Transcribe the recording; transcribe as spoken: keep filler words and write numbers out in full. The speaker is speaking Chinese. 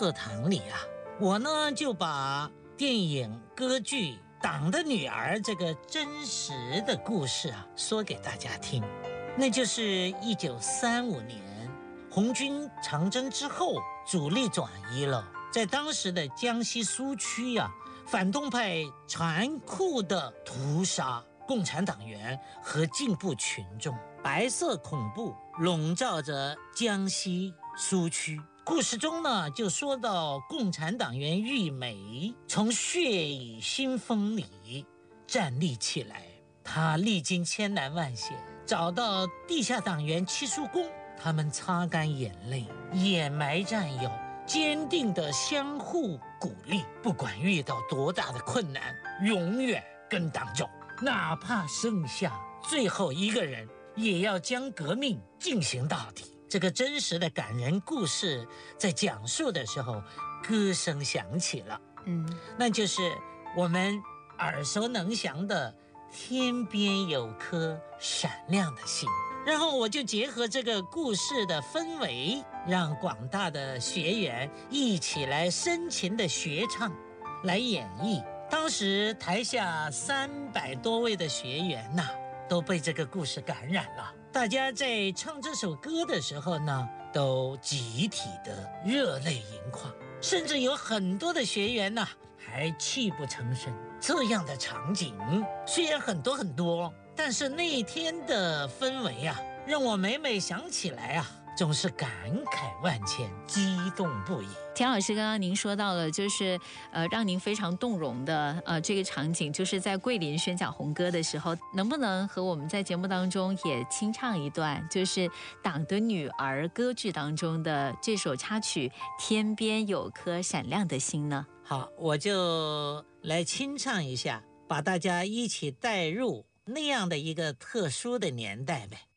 课堂里啊，我呢就把电影歌剧《党的女儿》这个真实的故事啊说给大家听。那就是一九三五年红军长征之后，主力转移了，在当时的江西苏区啊，反动派残酷地屠杀共产党员和进步群众，白色恐怖笼罩着江西苏区。故事中呢，就说到共产党员玉梅从血雨腥风里站立起来，他历经千难万险，找到地下党员戚叔公，他们擦干眼泪，掩埋战友，坚定地相互鼓励，不管遇到多大的困难，永远跟党走，哪怕剩下最后一个人，也要将革命进行到底。这个真实的感人故事在讲述的时候，歌声响起了，嗯，那就是我们耳熟能详的天边有颗闪亮的星。然后我就结合这个故事的氛围，让广大的学员一起来深情的学唱，来演绎。当时台下三百多位的学员呐、啊，都被这个故事感染了。大家在唱这首歌的时候呢，都集体的热泪盈眶，甚至有很多的学员呢、啊，还泣不成声。这样的场景虽然很多很多，但是那一天的氛围啊，让我每每想起来啊，总是感慨万千，激动不已。 田老师，刚刚您说到了，就是呃，让您非常动容的呃这个场景，就是在桂林宣讲红歌的时候，能不能和我们在节目当中也清唱一段，就是《党的女儿》歌剧当中的这首插曲《天边有颗闪亮的星》呢？ 好，我就来清唱一下，把大家一起带入那样的一个特殊的年代呗。